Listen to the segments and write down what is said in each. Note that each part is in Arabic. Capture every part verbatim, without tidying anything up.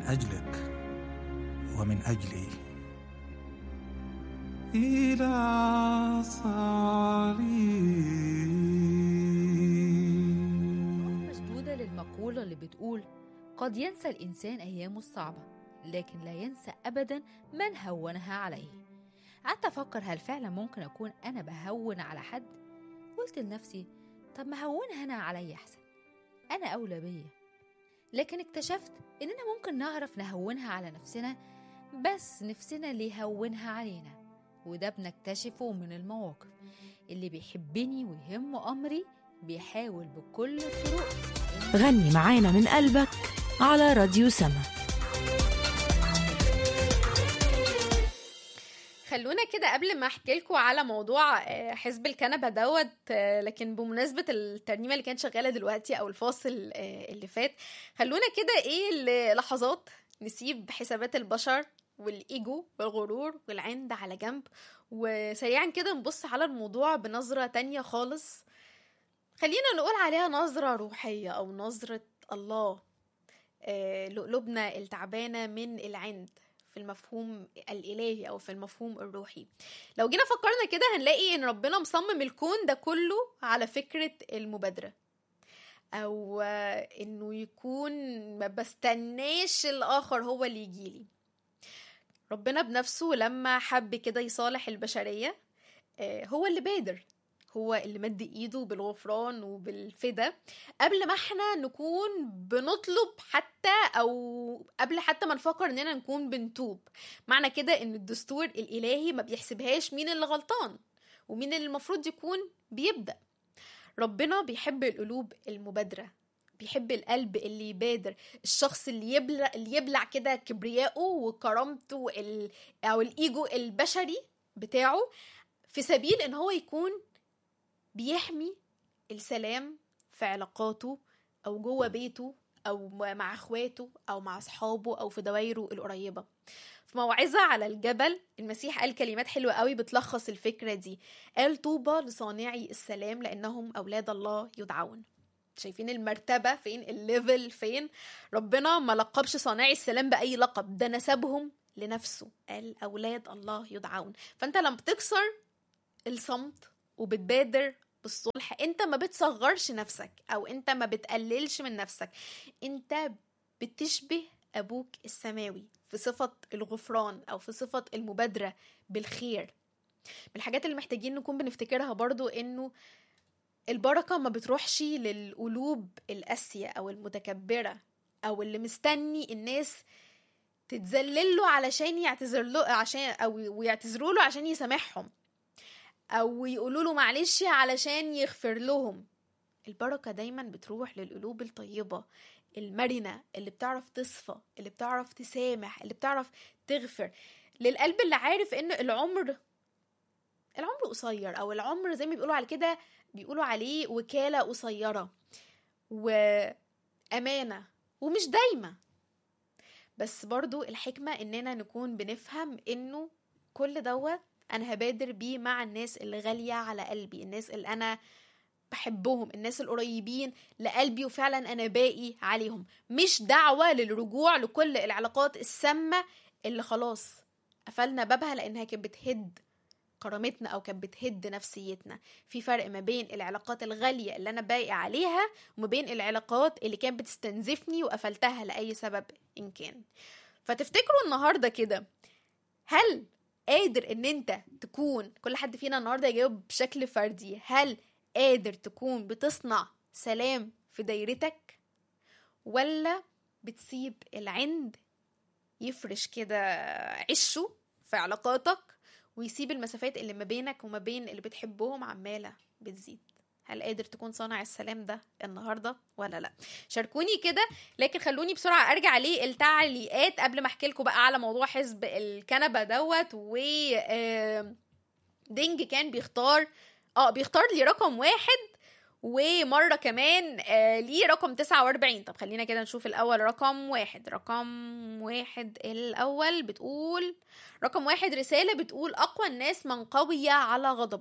أجلك ومن أجلي إلى صليب. مشدودة للمقولة اللي بتقول قد ينسى الإنسان أيامه الصعبة لكن لا ينسى أبدا من هونها عليه. قعدت أفكر هل فعلا ممكن أكون أنا بهون على حد؟ قلت لنفسي طب ما هونها أنا علي أحسن، أنا أولى بيا. لكن اكتشفت إننا ممكن نعرف نهونها على نفسنا بس نفسنا اللي يهونها علينا، وده بنكتشفه من المواقف. اللي بيحبني ويهمه أمري بيحاول بكل الطرق. غني معانا من قلبك على راديو سما. خلونا كده قبل ما احكي لكم على موضوع حزب الكنبه دوت، لكن بمناسبه الترنيمه اللي كانت شغاله دلوقتي او الفاصل اللي فات، خلونا كده ايه لحظات نسيب حسابات البشر والايجو والغرور والعند على جنب، وسريعا كده نبص على الموضوع بنظره تانية خالص. خلينا نقول عليها نظره روحيه او نظره الله لقلوبنا التعبانه من العند في المفهوم الإلهي أو في المفهوم الروحي. لو جينا فكرنا كده هنلاقي إن ربنا مصمم الكون ده كله على فكرة المبادرة، أو إنه يكون ما بستناش الآخر هو اللي يجيلي. ربنا بنفسه لما حب كده يصالح البشرية هو اللي بادر، هو اللي مد ايده بالغفران وبالفدا قبل ما احنا نكون بنطلب حتى، او قبل حتى ما نفكر اننا نكون بنتوب. معنى كده ان الدستور الالهي ما بيحسبهاش مين اللي غلطان ومين اللي المفروض يكون بيبدأ. ربنا بيحب القلوب المبادرة، بيحب القلب اللي يبادر، الشخص اللي يبلع, اللي يبلع كده كبرياءه وكرامته ال... او الايجو البشري بتاعه في سبيل ان هو يكون بيحمي السلام في علاقاته أو جوه بيته أو مع أخواته أو مع أصحابه أو في دوائره القريبة. في موعظة على الجبل المسيح قال كلمات حلوة قوي بتلخص الفكرة دي. قال طوبى لصانعي السلام لأنهم أولاد الله يدعون. شايفين المرتبة فين؟ الليفل فين؟ ربنا ما لقبش صانعي السلام بأي لقب، ده نسبهم لنفسه، قال أولاد الله يدعون. فأنت لما بتكسر الصمت وبتبادر بالصلح انت ما بتصغرش نفسك او انت ما بتقللش من نفسك، انت بتشبه ابوك السماوي في صفة الغفران او في صفة المبادرة بالخير. من الحاجات اللي محتاجين نكون بنفتكرها برضو انه البركة ما بتروحش للقلوب القاسية او المتكبرة او اللي مستني الناس تتذلل له علشان يعتذر له عشان او ويعتذروا له عشان يسامحهم او يقولوا له معلش علشان يغفر لهم. البركة دايما بتروح للقلوب الطيبة المرنة اللي بتعرف تصفى، اللي بتعرف تسامح، اللي بتعرف تغفر، للقلب اللي عارف ان العمر العمر قصير، او العمر زي ما بيقولوا على كده بيقولوا عليه وكالة قصيرة وأمانة ومش دايما. بس برضو الحكمة اننا نكون بنفهم انه كل دوت انا هبادر بيه مع الناس اللي غالية على قلبي، الناس اللي انا بحبهم، الناس القريبين لقلبي وفعلا انا باقي عليهم. مش دعوة للرجوع لكل العلاقات السامة اللي خلاص قفلنا بابها لانها كانت بتهد كرامتنا او كانت بتهد نفسيتنا. في فرق ما بين العلاقات الغالية اللي انا باقي عليها وما بين العلاقات اللي كانت بتستنزفني وقفلتها لأي سبب ان كان. فتفتكروا النهاردة كده، هل قادر ان انت تكون، كل حد فينا النهاردة يجاوب بشكل فردي، هل قادر تكون بتصنع سلام في دايرتك ولا بتسيب العند يفرش كده عشه في علاقاتك ويسيب المسافات اللي ما بينك وما بين اللي بتحبهم عمالة بتزيد؟ هل قادر تكون صانع السلام ده النهاردة ولا لا؟ شاركوني كده. لكن خلوني بسرعة ارجع للتعليقات قبل ما احكي لكم بقى على موضوع حزب الكنبة دوت. و دينج كان بيختار اه بيختار لي رقم واحد، ومرة كمان آه ليه رقم تسعة واربعين. طب خلينا كده نشوف الأول رقم واحد. رقم واحد الأول بتقول، رقم واحد رسالة بتقول أقوى الناس من قوي على غضبه،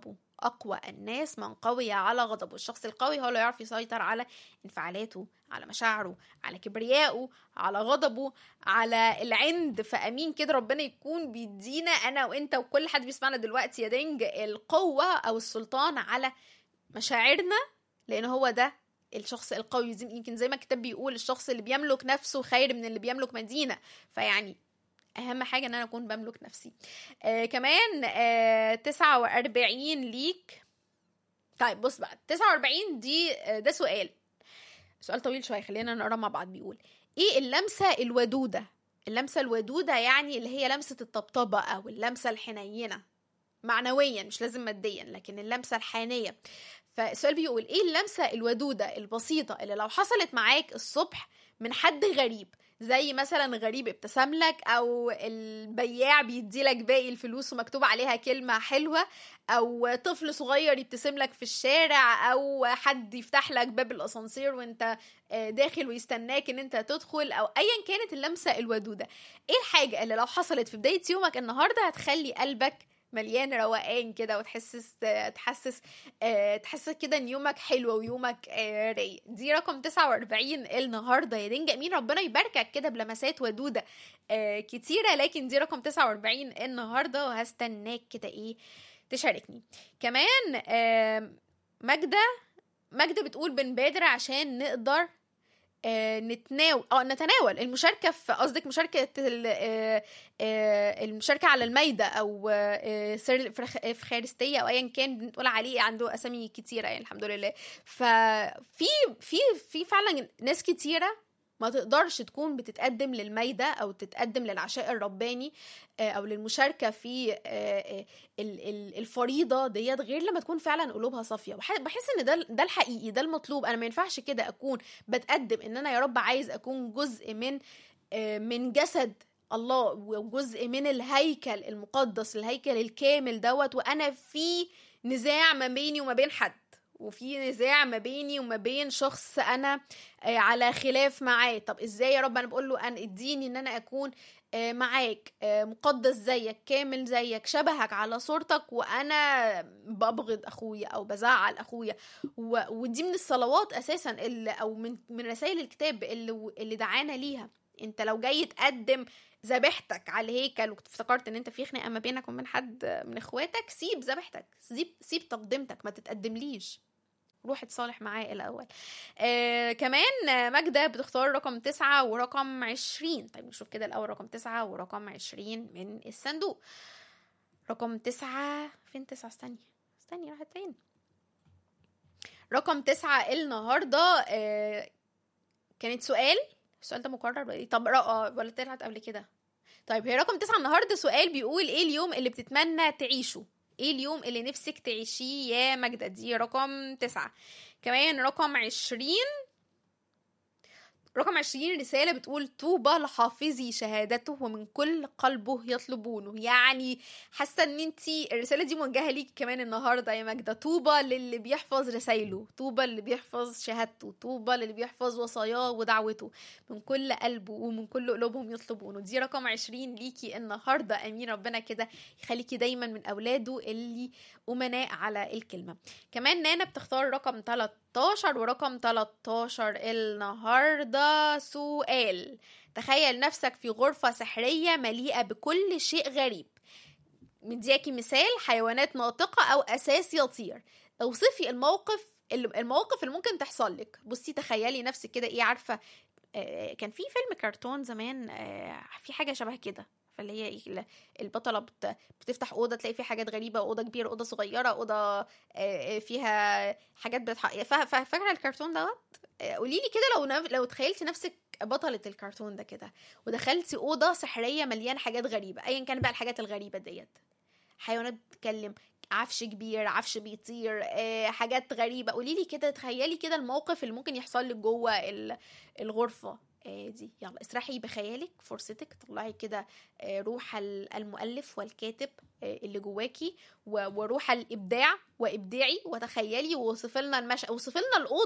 أقوى الناس من قوي على غضبه. الشخص القوي هو اللي يعرف يسيطر على انفعالاته، على مشاعره، على كبريائه، على غضبه، على العند. فأمين كده ربنا يكون بيدينا أنا وإنت وكل حد بيسمعنا دلوقتي يا دنج القوة أو السلطان على مشاعرنا، لأن هو ده الشخص القوي. يمكن زي ما الكتاب بيقول الشخص اللي بيملك نفسه خير من اللي بيملك مدينة. فيعني اهم حاجة ان انا اكون بملك نفسي. آه كمان آه تسعة واربعين ليك. طيب بص بقى، تسعة واربعين دي آه ده سؤال سؤال طويل شوية، خلينا نقرأ مع بعض. بيقول ايه اللمسة الودودة؟ اللمسة الودودة يعني اللي هي لمسة الطبطبة او اللمسة الحنينة معنويا، مش لازم ماديا، لكن اللمسة الحانية. فالسؤال بيقول ايه اللمسة الودودة البسيطة اللي لو حصلت معاك الصبح من حد غريب، زي مثلا غريب ابتسم لك، او البياع بيدي لك باقي الفلوس ومكتوب عليها كلمة حلوة، او طفل صغير يبتسم لك في الشارع، او حد يفتح لك باب الاسانسير وانت داخل ويستناك ان انت تدخل، او ايا كانت اللمسة الودودة. ايه الحاجة اللي لو حصلت في بداية يومك النهاردة هتخلي قلبك مليان روقان كده، وتحسس تحسس أه تحسس كده ان يومك حلو ويومك أه رايق؟ دي رقم تسعة واربعين النهارده يا دنجا. مين ربنا يباركك كده بلمسات ودوده أه كتيره، لكن دي رقم تسعة واربعين النهارده، وهستناك كده ايه تشاركني. كمان أه ماجده ماجده بتقول بنبادر عشان نقدر آه نتناول اه نتناول المشاركه في قصدك مشاركه آه آه المشاركه على المايده، او آه سر الافخارستيه، او ايا كان بنقول عليه، عنده اسامي كتيره يعني الحمد لله. ففي في في فعلا ناس كتيره ما تقدرش تكون بتتقدم للمايدة أو تتقدم للعشاء الرباني أو للمشاركة في الفريضة ديت غير لما تكون فعلا قلوبها صافية. بحس ان ده ده الحقيقي، ده المطلوب. أنا ما ينفعش كده أكون بتقدم ان أنا يا رب عايز أكون جزء من من جسد الله وجزء من الهيكل المقدس، الهيكل الكامل دوت، وأنا في نزاع ما بيني وما بين حد، وفي نزاع ما بيني وما بين شخص انا على خلاف معاه. طب ازاي يا رب؟ انا بقول له انا اديني ان انا اكون معاك مقدس زيك، كامل زيك، شبهك على صورتك، وانا ببغض اخويا او بزعل اخويا. ودي من الصلوات اساسا اللي او من من رسائل الكتاب اللي اللي دعانا ليها. انت لو جاي تقدم ذبيحتك على الهيكل وافتكرت ان انت في خناقه ما بينك وبين حد من اخواتك، سيب ذبيحتك، سيب سيب تقدمتك، ما تتقدمليش، روح اتصالح معاه الاول. آه كمان ماجدة بتختار رقم تسعة ورقم عشرين. طيب نشوف كده الاول رقم تسعة ورقم عشرين من الصندوق. رقم تسعة فين؟ تسعة استني استني راحت فين؟ رقم تسعة النهارده آه كانت سؤال السؤال ده مكرر بقى. طب رأى ولا طلعت قبل كده؟ طيب هي رقم تسعة النهارده سؤال بيقول ايه اليوم اللي بتتمنى تعيشه؟ ايه اليوم اللي نفسك تعيشيه يا ماجدة؟ دي رقم تسعة. كمان رقم عشرين رقم عشرين رسالة بتقول طوبى لحافظي شهادته ومن كل قلبه يطلبونه. يعني حاسة ان انتي الرسالة دي موجهة ليك كمان النهاردة يا ماجدة. طوبى للي بيحفظ رسايله، طوبى للي بيحفظ شهادته، طوبى للي بيحفظ وصاياه ودعوته من كل قلبه ومن كل قلوبهم يطلبونه. دي رقم عشرين ليكي النهاردة. امين ربنا كده يخليكي دايما من اولاده اللي امناء على الكلمة. كمان نانا بتختار رقم تلتاشر ورقم تلتاشر النهاردة سؤال: تخيل نفسك في غرفة سحرية مليئة بكل شيء غريب. مدياكي مثال حيوانات ناطقة أو أساس يطير. اوصفي الموقف المواقف اللي ممكن تحصل لك. بصي تخيلي نفسك كده ايه، عارفة آه كان في فيلم كرتون زمان آه في حاجة شبه كده، فاللي هي إيه البطلة بت... بتفتح أوضة تلاقي فيها حاجات غريبة، أوضة كبيرة، أوضة صغيرة، أوضة فيها حاجات بتحق... فاكرة الكرتون دوت؟ قوليلي كده لو نف... لو تخيلتي نفسك بطلة الكرتون ده كده ودخلتي أوضة سحرية مليان حاجات غريبة، أيا كان بقى الحاجات الغريبة ديت، حيوانات بتتكلم، عفش كبير، عفش بيطير، حاجات غريبة. قوليلي كده، تخيلي كده الموقف اللي ممكن يحصل لك جوه الغرفة دي. يلا اسرحي بخيالك، فرصتك، طلعي كده روح المؤلف والكاتب اللي جواكي وروح الابداع وابداعي وتخيلي ووصف لنا المشهد، وصف لنا الاوضه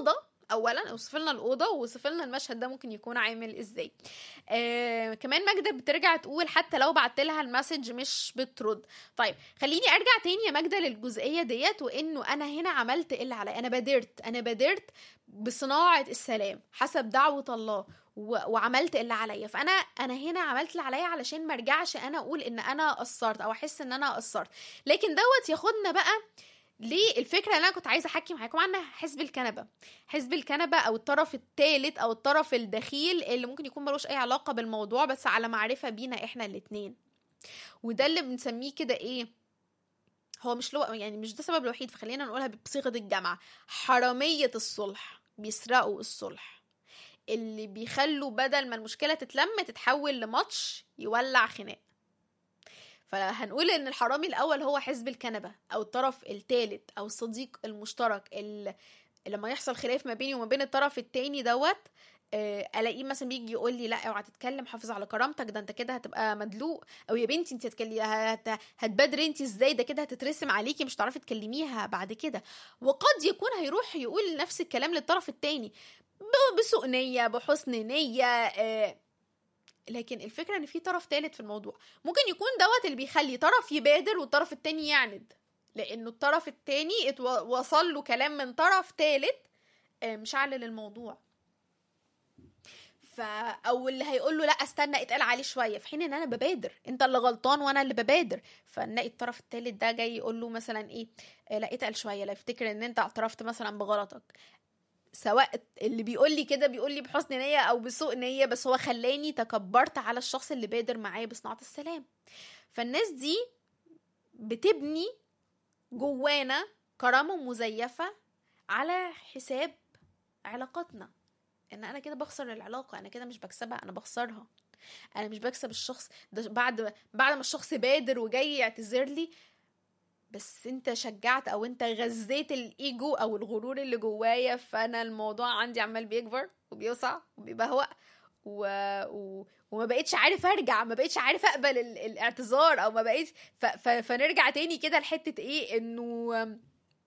اولا اوصف لنا الاوضه ووصف لنا المشهد ده ممكن يكون عامل ازاي. آه كمان ماجده بترجع تقول حتى لو بعت لها المسج مش بترد. طيب خليني ارجع تاني يا ماجده للجزئيه ديت، وانه انا هنا عملت اللي عليا، انا بادرت انا بادرت بصناعه السلام حسب دعوه الله وعملت اللي عليا. فانا انا هنا عملت اللي عليا علشان ما ارجعش انا اقول ان انا قصرت او احس ان انا قصرت. لكن دوت ياخدنا بقى ليه الفكره اللي انا كنت عايزه احكي معاكم عنها، حزب الكنبه. حزب الكنبه او الطرف الثالث او الطرف الدخيل اللي ممكن يكون ملوش اي علاقه بالموضوع بس على معرفه بينا احنا الاثنين، وده اللي بنسميه كده ايه، هو مش لو يعني مش ده السبب الوحيد، فخلينا نقولها بصيغه الجمع، حراميه الصلح. بيسرقوا الصلح، اللي بيخلوا بدل ما المشكله تتلم تتحول لماتش يولع خناق. فهنقول ان الحرامي الاول هو حزب الكنبه او الطرف الثالث او الصديق المشترك اللي لما يحصل خلاف ما بيني وما بين الطرف التاني دوت الاقيه مثلا بيجي يقول لي لا اوعى تتكلم، حافظ على كرامتك، ده انت كده هتبقى مدلوق، او يا بنتي انت هتكلمي هت... هتبادري انت ازاي، ده كده هتترسم عليكي مش هتعرفي تكلميها بعد كده. وقد يكون هيروح يقول نفس الكلام للطرف التاني بسوء نيه بحسن نيه. آه لكن الفكرة ان في طرف ثالث في الموضوع، ممكن يكون دوت اللي بيخلي طرف يبادر والطرف التاني يعند، لانه الطرف التاني وصل له كلام من طرف ثالث مشعل للموضوع، ف او اللي هيقول له لا استنى اتقال عليه شويه، في حين ان انا ببادر، انت اللي غلطان وانا اللي ببادر. فنلاقي الطرف الثالث ده جاي يقول له مثلا ايه، لا اتقل شويه، لا افتكر ان انت اعترفت مثلا بغلطك، سواء اللي بيقول لي كده بيقول لي بحسن نية او بسوء نية، بس هو خلاني تكبرت على الشخص اللي بادر معايا بصناعة السلام. فالناس دي بتبني جوانا كرامة مزيفة على حساب علاقاتنا، ان انا كده بخسر العلاقة، انا كده مش بكسبها، انا بخسرها، انا مش بكسب الشخص ده بعد بعد ما الشخص بادر وجاي يعتذر لي، بس انت شجعت او انت غزيت الايجو او الغرور اللي جوايا، فانا الموضوع عندي عمال بيكبر وبيوسع وبيبهوأ و... و... وما بقيتش عارف ارجع، ما بقيتش عارف اقبل ال... الاعتذار، او ما بقيتش ف... ف... فنرجع تاني كده لحتة ايه، انه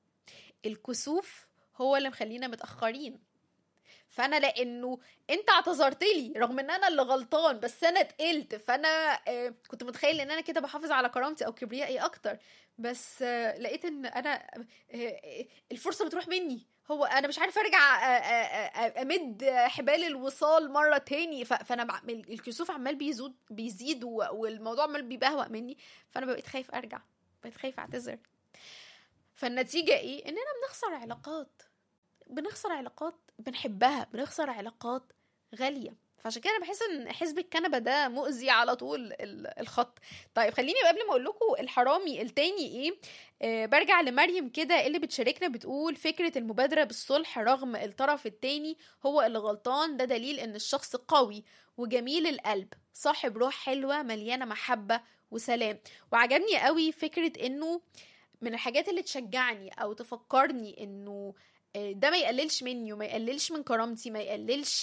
الكسوف هو اللي مخلينا متأخرين. فانا لانه انت اعتذرت لي رغم ان انا اللي غلطان، بس انا اتقلت، فانا آه كنت متخيل ان انا كده بحافظ على كرامتي او كبريائي اكتر، بس آه لقيت ان انا آه الفرصه بتروح مني، هو انا مش عارف ارجع آه آه امد حبال الوصال مره تاني، فانا الكسوف عمال بيزود بيزيد والموضوع عمال بيبهوأ مني، فانا بقيت خايف ارجع، بقيت خايف اعتذر. فالنتيجه ايه؟ اننا بنخسر علاقات، بنخسر علاقات بنحبها، بنخسر علاقات غالية. فعشان كده انا بحس ان حزب الكنبة ده مؤذي على طول الخط. طيب خليني قبل ما اقول لكم الحرامي التاني ايه، آه برجع لمريم كده اللي بتشاركنا بتقول فكرة المبادرة بالصلح رغم الطرف التاني هو اللي غلطان، ده دليل ان الشخص قوي وجميل القلب، صاحب روح حلوة مليانة محبة وسلام. وعجبني قوي فكرة انه من الحاجات اللي تشجعني او تفكرني انه ده ما يقللش مني وما يقللش من كرامتي، ما يقللش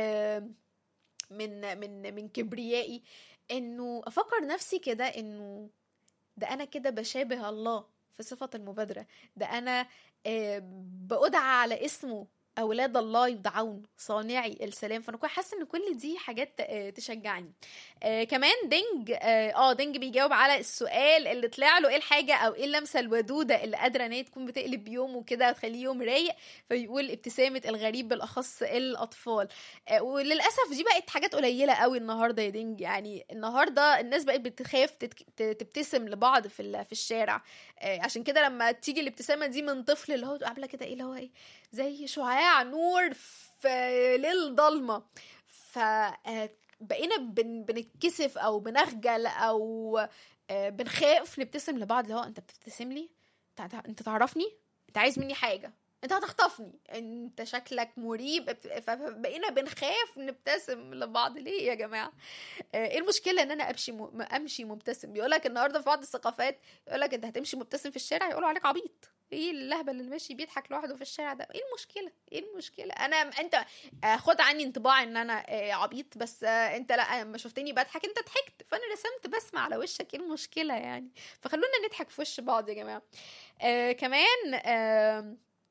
من من من كبريائي، انه افكر نفسي كده انه ده انا كده بشابه الله في صفة المبادرة، ده انا بأدعى على اسمه اولاد الله يدعون صانعي السلام. فانا كنت حاسه ان كل دي حاجات تشجعني. آه كمان دينج اه, آه دينج بيجاوب على السؤال اللي طلع له، ايه الحاجه او ايه اللمسه الودوده اللي قادره ان هي تكون بتقلب يومه كده وتخليه يوم رايق، فيقول ابتسامه الغريب بالاخص الاطفال. آه وللاسف دي بقت حاجات قليله قوي النهارده يا دينج، يعني النهارده الناس بقت بتخاف تبتسم لبعض في في الشارع. آه عشان كده لما تيجي الابتسامه دي من طفل اللي هو عامله كده ايه اللي هو ايه زي شعاع نور في ليل ضلمه، فبقينا بن بنتكسف او بنخجل او بنخاف نبتسم لبعض، اللي هو انت بتبتسم لي، انت تعرفني، انت عايز مني حاجه، انت هتخطفني، انت شكلك مريب، فبقينا بنخاف نبتسم لبعض. ليه يا جماعه؟ ايه المشكله ان انا امشي م... امشي مبتسم؟ بيقولك النهارده في بعض الثقافات يقولك انت هتمشي مبتسم في الشارع يقولوا عليك عبيط، ايه اللهبل اللي ماشي بيضحك لوحده في الشارع ده؟ ايه المشكله؟ ايه المشكله؟ انا انت خد عني انطباع ان انا عبيط، بس انت لا ما شفتني بضحك انت ضحكت، فانا رسمت بسمه على وشك، ايه المشكله يعني؟ فخلونا نضحك في وش بعض يا جماعه. آه كمان آه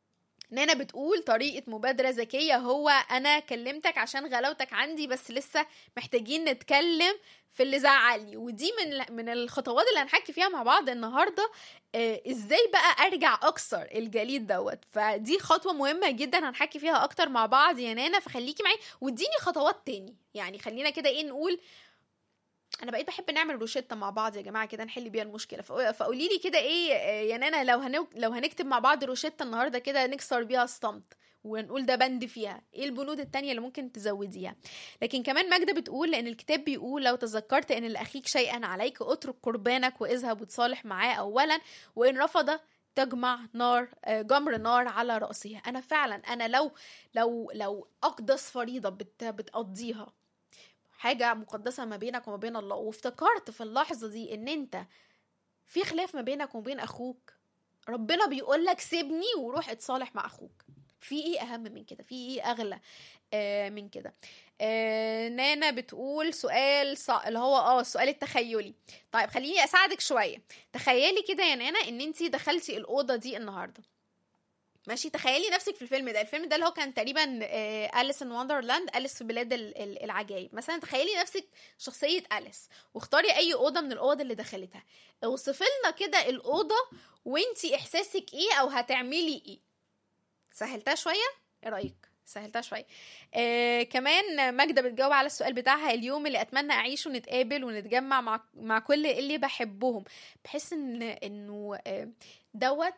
نانا بتقول طريقة مبادرة ذكية هو أنا كلمتك عشان غلاوتك عندي، بس لسه محتاجين نتكلم في اللي زعلني. ودي من من الخطوات اللي هنحكي فيها مع بعض النهاردة، آه ازاي بقى ارجع اكسر الجليد دوت. فدي خطوة مهمة جدا هنحكي فيها اكتر مع بعض يا نانا، فخليكي معي واديني خطوات تاني. يعني خلينا كده ايه نقول، انا بقيت بحب نعمل روشتة مع بعض يا جماعة كده نحل بيها المشكلة. فقولي لي كده ايه يا نانا، لو هنو... لو هنكتب مع بعض روشتة النهاردة كده نكسر بيها الصمت ونقول ده بند فيها، ايه البنود التانية اللي ممكن تزوديها؟ لكن كمان ماجدة بتقول لان الكتاب بيقول لو تذكرت ان لاخيك شيئا عليك اترك قربانك واذهب وتصالح معاه اولا، وان رفض تجمع نار جمر نار على رأسها. انا فعلا انا لو لو لو اقدس فريضة بت... بتقضيها، حاجة مقدسة ما بينك وما بين الله، وافتكرت في اللحظة دي ان انت في خلاف ما بينك وما بين اخوك، ربنا بيقولك سيبني وروح اتصالح مع اخوك. في ايه اهم من كده؟ في ايه اغلى آه من كده؟ آه نانا بتقول سؤال صع... اللي هو اه السؤال التخيلي. طيب خليني اساعدك شوية. تخيلي كده يا نانا ان انتي دخلتي الأوضة دي النهاردة، ماشي؟ تخيلي نفسك في الفيلم ده. الفيلم ده اللي هو كان تقريبا أليس إن وندرلاند، أليس في بلاد العجائب مثلا. تخيلي نفسك شخصية أليس واختاري أي أوضة من الأوض اللي دخلتها. اوصفي لنا كده الأوضة وانتي إحساسك إيه أو هتعملي إيه. سهلتها شوية؟ إيه رأيك؟ سهلتها شوية. آه كمان ماجدة بتجاوب على السؤال بتاعها، اليوم اللي أتمنى أعيشه نتقابل ونتجمع مع مع كل اللي بحبهم. بحس إن إنه آه دوت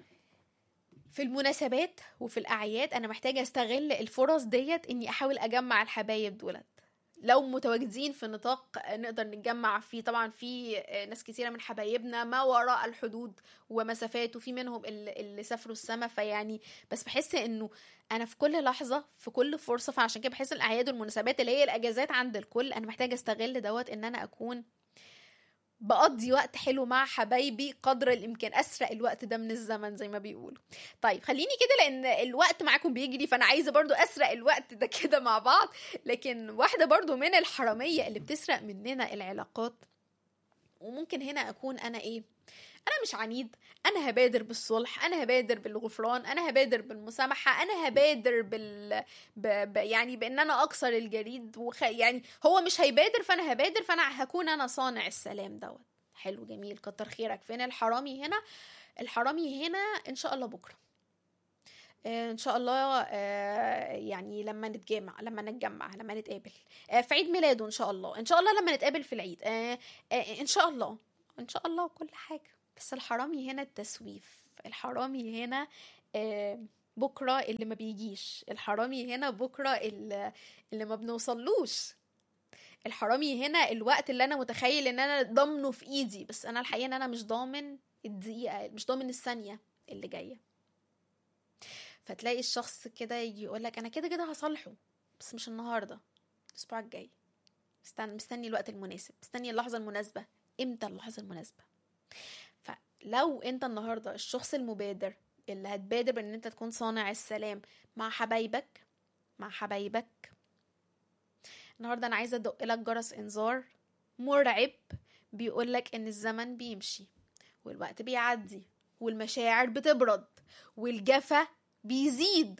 في المناسبات وفي الأعياد أنا محتاجة أستغل الفرص ديت إني أحاول أجمع الحبايب دولت لو متواجدين في نطاق نقدر نتجمع فيه. طبعا في ناس كتيرة من حبايبنا ما وراء الحدود ومسافات، وفي منهم اللي سافروا السما. فيعني بس بحس إنه أنا في كل لحظة في كل فرصة، فعشان كده بحس الأعياد والمناسبات اللي هي الأجازات عند الكل أنا محتاجة أستغل دوت إن أنا أكون بقضي وقت حلو مع حبايبي قدر الامكان، اسرق الوقت ده من الزمن زي ما بيقولوا. طيب خليني كده لان الوقت معاكم بيجري، فانا عايزه برضو اسرق الوقت ده كده مع بعض. لكن واحده برضو من الحراميه اللي بتسرق مننا العلاقات، وممكن هنا اكون انا ايه، انا مش عنيد، انا هبادر بالصلح، انا هبادر بالغفران، انا هبادر بالمسامحه، انا هبادر بال ب... ب... يعني بان انا اكسر الجليد وخ... يعني هو مش هيبادر فانا هبادر، فانا هكون انا صانع السلام دوت. حلو جميل كتر خيرك. فين الحرامي هنا؟ الحرامي هنا ان شاء الله بكره، آه ان شاء الله، آه يعني لما نتجمع لما نتجمع لما نتقابل، آه في عيد ميلاده ان شاء الله، ان شاء الله لما نتقابل في العيد، آه آه ان شاء الله ان شاء الله كل حاجه. بس الحرامي هنا التسويف، الحرامي هنا آه بكرة اللي ما بيجيش، الحرامي هنا بكرة اللي, اللي ما بنوصلوش، الحرامي هنا الوقت اللي انا متخيل ان انا ضامنه في ايدي، بس انا الحقيقة ان انا مش ضامن الدقيقة، مش ضامن الثانية اللي جاية. فتلاقي الشخص كده يجي يقولك انا كده كده هصالحه بس مش النهاردة، الاسبوع الجاي، مستني, مستني الوقت المناسب، مستني اللحظة المناسبة. امتى اللحظة المناسبة؟ لو انت النهاردة الشخص المبادر اللي هتبادر بان انت تكون صانع السلام مع حبايبك مع حبايبك النهاردة انا عايزة ادق لك جرس انذار مرعب بيقولك ان الزمن بيمشي والوقت بيعدي والمشاعر بتبرد والجفا بيزيد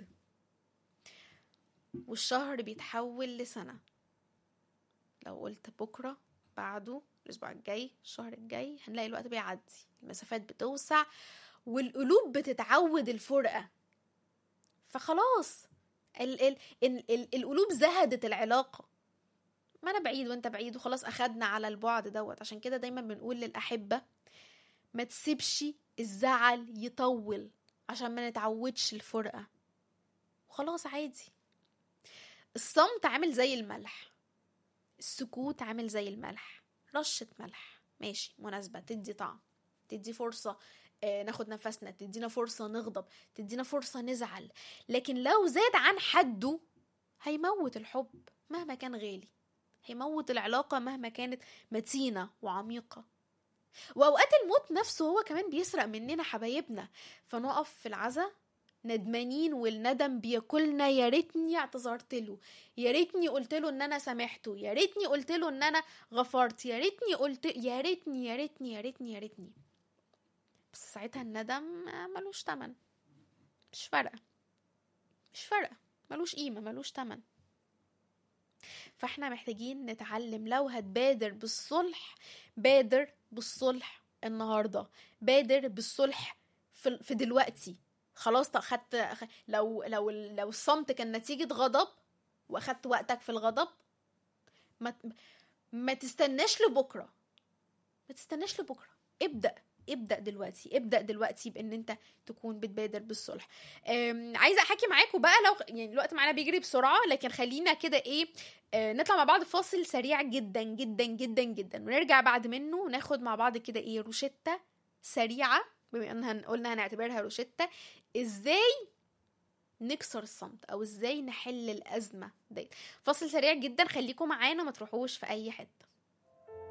والشهر بيتحول لسنة. لو قلت بكرة، بعده، الاسبوع الجاي، الشهر الجاي، هنلاقي الوقت بيعدي، المسافات بتوسع والقلوب بتتعود الفرقة. فخلاص ال ال ال ال القلوب زهدت العلاقة، ما انا بعيد وانت بعيد وخلاص اخدنا على البعد دوت. عشان كده دايما بنقول للأحبة ما تسيبش الزعل يطول عشان ما نتعودش الفرقة، وخلاص عادي. الصمت عامل زي الملح، السكوت عامل زي الملح، رشة ملح ماشي مناسبة، تدي طعم، تدي فرصة آه ناخد نفسنا، تدينا فرصة نغضب، تدينا فرصة نزعل. لكن لو زاد عن حده هيموت الحب مهما كان غالي، هيموت العلاقة مهما كانت متينة وعميقة. وأوقات الموت نفسه هو كمان بيسرق مننا حبايبنا، فنقف في العزا ندمانين والندم بياكلنا. يا ريتني اعتذرت له، يا ريتني قلت له ان انا سامحته، يا ريتني قلت له ان انا غفرت، يا ريتني قلت يا ريتني يا ريتني يا ريتني يا ريتني بس ساعتها الندم ملوش تمن، مش فارقه. مش فارقة، ملوش قيمة، ملوش تمن. فاحنا محتاجين نتعلم لو هتبادر بالصلح، بادر بالصلح النهاردة، بادر بالصلح في, في دلوقتي. خلاص خدت، لو لو لو الصمت كان نتيجة غضب واخدت وقتك في الغضب، ما ما تستناش لبكرة، ما تستناش لبكرة، ابدأ ابدأ دلوقتي، ابدأ دلوقتي بان انت تكون بتبادر بالصلح. عايزة احكي معاكم بقى، لو يعني الوقت معانا بيجري بسرعة، لكن خلينا كده ايه آه نطلع مع بعض فاصل سريع جدا جدا جدا جدا، ونرجع بعد منه ناخد مع بعض كده ايه روشتة سريعة، بما ان قلنا هنعتبرها روشتة، ازاي نكسر الصمت او ازاي نحل الازمة دي. فاصل سريع جدا، خليكم معانا ما تروحوش في اي حتة.